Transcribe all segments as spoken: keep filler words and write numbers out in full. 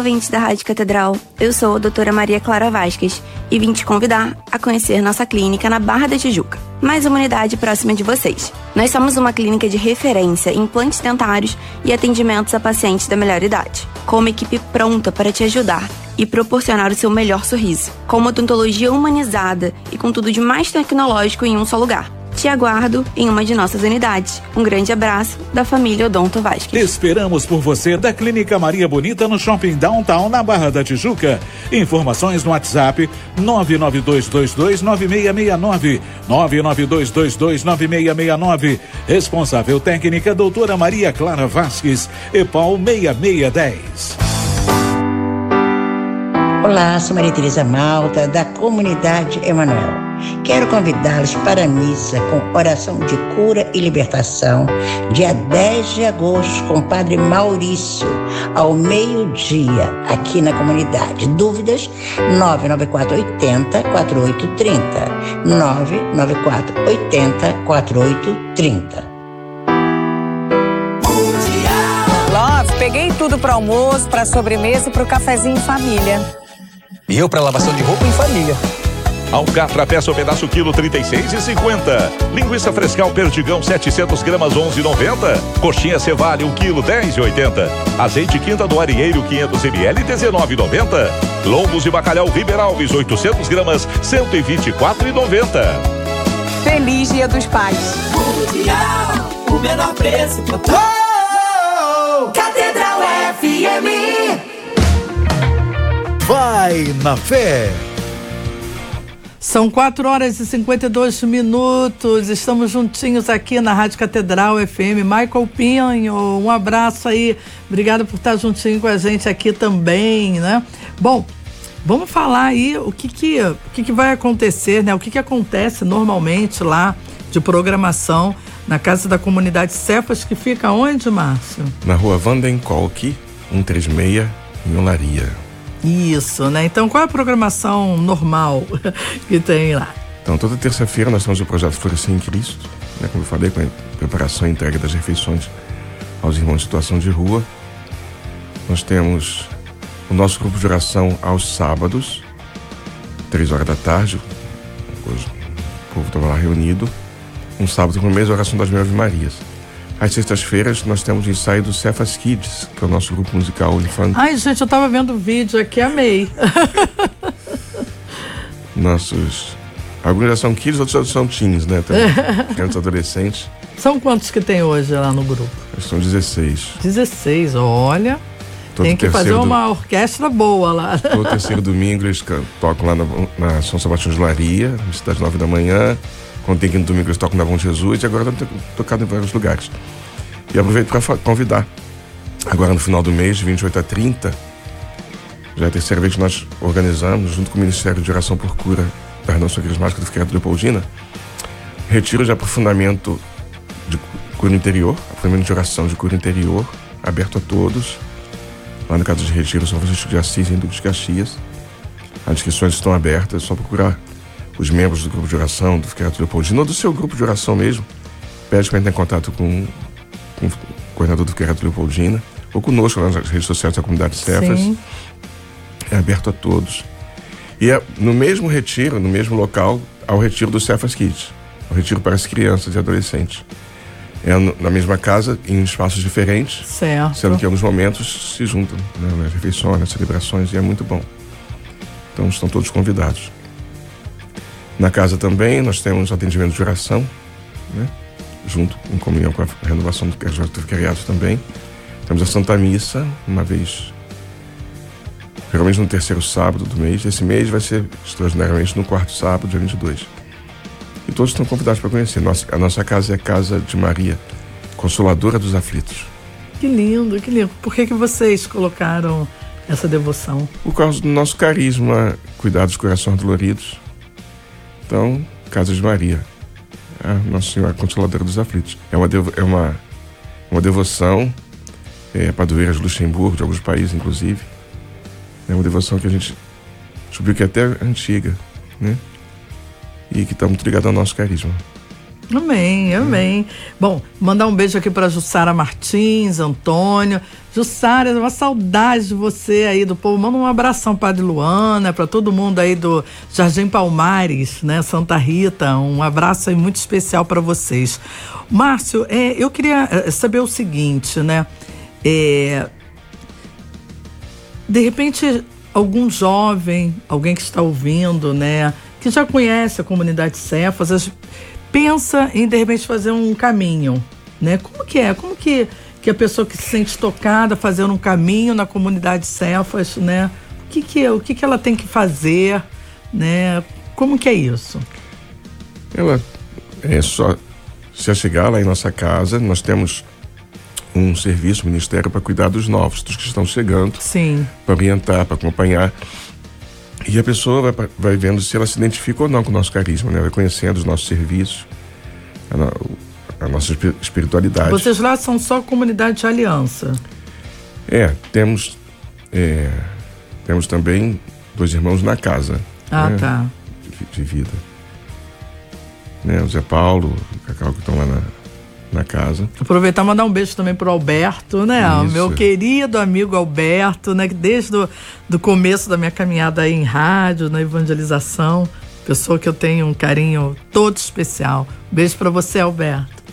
ouvintes da Rádio Catedral. Eu sou a doutora Maria Clara Vasquez e vim te convidar a conhecer nossa clínica na Barra da Tijuca, mais uma unidade próxima de vocês. Nós somos uma clínica de referência em implantes dentários e atendimentos a pacientes da melhor idade, com uma equipe pronta para te ajudar e proporcionar o seu melhor sorriso, com uma odontologia humanizada e com tudo de mais tecnológico em um só lugar. Te aguardo em uma de nossas unidades. Um grande abraço da família Odonto Vasquez. Esperamos por você da Clínica Maria Bonita no Shopping Downtown, na Barra da Tijuca. Informações no WhatsApp nove nove dois dois dois nove seis seis nove, nove nove dois dois dois nove seis seis nove. Responsável técnica doutora Maria Clara Vasquez, EPAL seis seis um zero. Olá, sou Maria Tereza Malta, da Comunidade Emanuel. Quero convidá-los para a missa com oração de cura e libertação, dia dez de agosto, com o Padre Maurício, ao meio-dia, aqui na comunidade. Dúvidas? nove nove quatro oito zero quatro oito três zero, nove nove quatro oito zero quatro oito três zero. Love, peguei tudo para almoço, para sobremesa e para o cafezinho em família. E eu para lavação de roupa em família. Alcatra peça o pedaço quilo trinta e seis e cinquenta. Linguiça frescal perdigão setecentos gramas onze e noventa. Coxinha Cevale um quilo dez e oitenta. Azeite Quinta do Arieiro quinhentos mililitros dezenove e noventa. Lombos e bacalhau Riberalves oitocentos gramas cento e vinte e quatro e noventa. Feliz Dia dos Pais. Mundial, o menor preço total. Oh, Catedral F M. Vai na fé. São quatro horas e cinquenta e dois minutos. Estamos juntinhos aqui na Rádio Catedral F M. Michael Pinho, um abraço aí. Obrigada por estar juntinho com a gente aqui também, né? Bom, vamos falar aí o que que, o que, que vai acontecer, né? O que que acontece normalmente lá de programação na Casa da Comunidade Cefas, que fica onde, Márcio? Na rua Vandenkolk, cento e trinta e seis, em Olaria. Isso, né? Então, qual é a programação normal que tem lá? Então, toda terça-feira nós temos o projeto Florescer em Cristo, né? Como eu falei, com a preparação e entrega das refeições aos irmãos de situação de rua. Nós temos o nosso grupo de oração aos sábados, três horas da tarde, o povo estava lá reunido, um sábado com o mês, a oração das Mil Ave Marias. Às sextas-feiras nós temos o ensaio do Cefas Kids, que é o nosso grupo musical infantil. Ai, gente, eu tava vendo o vídeo aqui, amei. Nossos... Alguns já são kids, outros já são teens, né? Crianças adolescentes. São quantos que tem hoje lá no grupo? São dezesseis. dezesseis, olha. Todo tem que fazer do... uma orquestra boa lá. Todo terceiro domingo eles tocam lá na, na São Sebastião de Olaria, na cidade nove da manhã. Quando tem quinto domingo eles tocam na Bom Jesus e agora estão tocando em vários lugares. E aproveito para convidar. Agora no final do mês, de vinte e oito a trinta, já é a terceira vez que nós organizamos, junto com o Ministério de Oração por Cura da Renovação Carismática do Fiqueira Leopoldina, retiro de aprofundamento de cura interior, aprofundamento de oração de cura interior, aberto a todos, lá no Casa de Retiro São Francisco de Assis, em Duque de Caxias. As inscrições estão abertas, é só procurar os membros do grupo de oração do Fiqueira Leopoldina, ou do seu grupo de oração mesmo. Pede para entrar em contato com, com o coordenador do Fiqueira Leopoldina, ou conosco nas redes sociais da Comunidade Cefas. Sim. É aberto a todos. E é, no mesmo retiro, no mesmo local, há o retiro do Cefas Kids, o retiro para as crianças e adolescentes. É no, na mesma casa, em espaços diferentes, certo. Sendo que em alguns momentos se juntam, né, nas refeições, nas celebrações, e é muito bom. Então estão todos convidados. Na casa também nós temos atendimento de oração, né, junto em comunhão com a renovação do vicariado também. Temos a Santa Missa, uma vez, geralmente no terceiro sábado do mês. Esse mês vai ser extraordinariamente no quarto sábado, dia vinte e dois. E todos estão convidados para conhecer. Nossa, a nossa casa é a Casa de Maria, Consoladora dos Aflitos. Que lindo, que lindo. Por que que vocês colocaram essa devoção? Por causa do nosso carisma, cuidar dos corações doloridos. Então, Casa de Maria, a Nossa Senhora Consoladora dos Aflitos. É uma, devo, é uma, uma devoção, é, padroeira de Luxemburgo, de alguns países, inclusive. É uma devoção que a gente descobriu que é até antiga, né? E que está muito ligada ao nosso carisma. Amém, amém. Bom, mandar um beijo aqui para Jussara Martins, Antônio. Jussara, uma saudade de você aí do povo. Manda um abração para a Luana, para todo mundo aí do Jardim Palmares, né, Santa Rita. Um abraço aí muito especial para vocês. Márcio, é, eu queria saber o seguinte, né? É, de repente, algum jovem, alguém que está ouvindo, né, que já conhece a comunidade Cefas, pensa em, de repente, fazer um caminho, né? Como que é? Como que, que a pessoa que se sente tocada fazendo um caminho na comunidade Cefas, né? O que que, o que que ela tem que fazer, né? Como que é isso? Ela é só se chegar lá em nossa casa, nós temos um serviço, um ministério para cuidar dos novos, dos que estão chegando. Sim. Para orientar, para acompanhar. E a pessoa vai, vai vendo se ela se identifica ou não com o nosso carisma, né? Vai conhecendo os nossos serviços, a, a nossa espiritualidade. Vocês lá são só comunidade de aliança? É, temos, é, temos também dois irmãos na casa. Ah, né? tá. De, de vida. Né? O Zé Paulo, o Cacau, que estão lá na, na casa. Aproveitar e mandar um beijo também pro Alberto, né? O meu querido amigo Alberto, né? Que desde o do começo da minha caminhada aí em rádio, na evangelização, pessoa que eu tenho um carinho todo especial. Beijo para você, Alberto.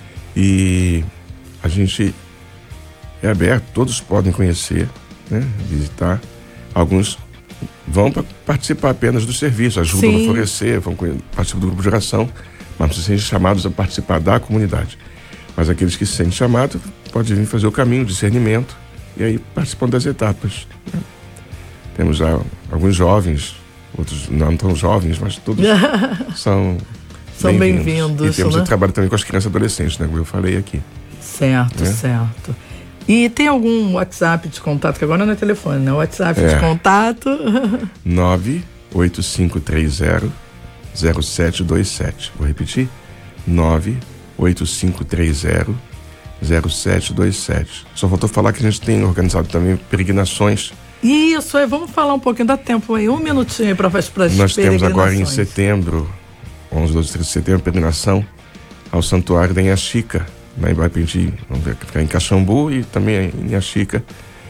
E a gente é aberto, todos podem conhecer, né? Visitar. Alguns vão para participar apenas do serviço, ajudam Sim. a florescer, vão participar do grupo de oração, mas precisam ser chamados a participar da comunidade. Mas aqueles que se sentem chamados podem vir fazer o caminho, o discernimento, e aí participam das etapas. Né? Temos já alguns jovens, outros não tão jovens, mas todos são são bem-vindos. Bem e temos né? um trabalho também com as crianças e adolescentes, né? Como eu falei aqui. Certo, né? certo. E tem algum WhatsApp de contato, que agora não é telefone, né? WhatsApp é. de contato. nove oito cinco três zero zero sete dois sete. Vou repetir. nove oito cinco três zero zero sete dois sete. Só faltou falar que a gente tem organizado também peregrinações. Isso, aí vamos falar um pouquinho, dá tempo aí, um minutinho aí para as peregrinações. Nós temos agora em setembro, onze, doze, treze de setembro, peregrinação ao Santuário da Inhaxica, na Ibapendi, vamos ver, ficar em Caxambu e também em Inhaxica.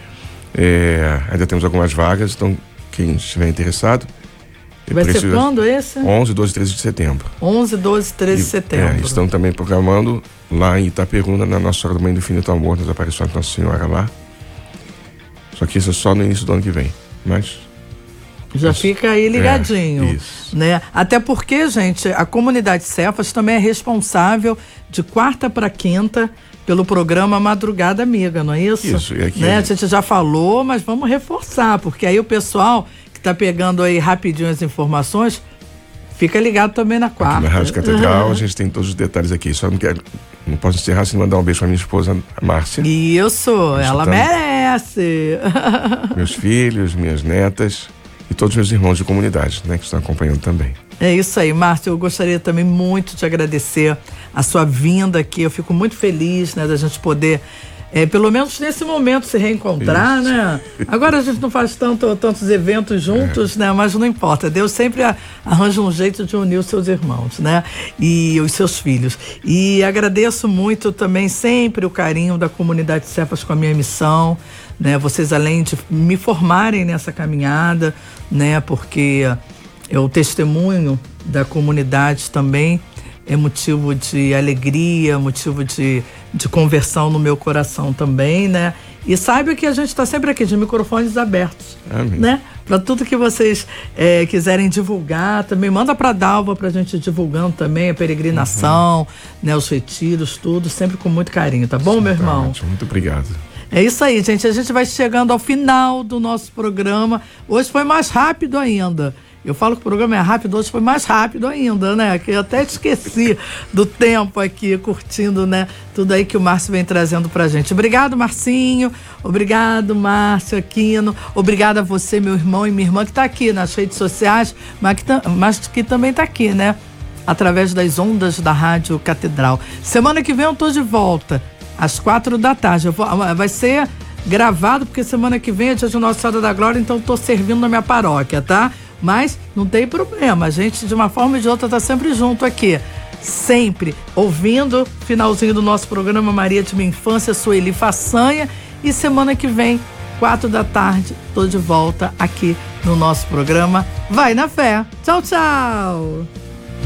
É, ainda temos algumas vagas, então quem estiver interessado. Vai ser quando esse? onze, doze, treze de setembro. onze, doze, treze de setembro. É, estão também programando lá em Itaperuna, na Nossa Senhora do Mãe do Infinito Amor, nas aparições de Nossa Senhora lá. Só que isso é só no início do ano que vem, mas... Já mas, fica aí ligadinho, é, isso. né? Até porque, gente, a comunidade Cefas também é responsável de quarta para quinta pelo programa Madrugada Amiga, não é isso? Isso, e aqui... Né? A gente já falou, mas vamos reforçar, porque aí o pessoal que está pegando aí rapidinho as informações, fica ligado também na quarta. Aqui na Rádio Catedral, uhum. a gente tem todos os detalhes aqui, só não quero... Não posso encerrar sem mandar um beijo pra minha esposa, a Márcia. Isso, ela tá... merece. Meus filhos, minhas netas e todos os meus irmãos de comunidade, né, que estão acompanhando também. É isso aí, Márcia, eu gostaria também muito de agradecer a sua vinda aqui. Eu fico muito feliz, né, da gente poder, é, pelo menos nesse momento, se reencontrar, isso. né? Agora a gente não faz tanto, tantos eventos juntos, é. né? Mas não importa. Deus sempre arranja um jeito de unir os seus irmãos, né? E os seus filhos. E agradeço muito também sempre o carinho da comunidade Cefas com a minha missão, né? Vocês, além de me formarem nessa caminhada, né? Porque o testemunho da comunidade também é motivo de alegria, motivo de, de conversão no meu coração também, né? E saiba que a gente está sempre aqui de microfones abertos, Amém. né? Para tudo que vocês é, quiserem divulgar, também manda para a Dalva para a gente ir divulgando também a peregrinação, uhum. né? Os retiros, tudo, sempre com muito carinho, tá bom, Sim, meu irmão? Tá ótimo, muito obrigado. É isso aí, gente. A gente vai chegando ao final do nosso programa. Hoje foi mais rápido ainda. Eu falo que o programa é rápido, hoje foi mais rápido ainda, né? Que eu até esqueci do tempo aqui, curtindo, né? Tudo aí que o Márcio vem trazendo pra gente. Obrigado, Marcinho. Obrigado, Márcio Aquino. Obrigado a você, meu irmão e minha irmã, que tá aqui nas redes sociais, mas que, mas que também tá aqui, né? Através das ondas da Rádio Catedral. Semana que vem eu tô de volta, às quatro da tarde. Eu vou, vai ser gravado, porque semana que vem é dia de Nossa Senhora da Glória, então tô servindo na minha paróquia, tá? Mas não tem problema, a gente de uma forma ou de outra tá sempre junto aqui. sempre. Ouvindo, finalzinho do nosso programa Maria de Minha Infância, Sueli Façanha. E semana que vem, quatro da tarde, tô de volta aqui no nosso programa Vai na Fé. Tchau, tchau!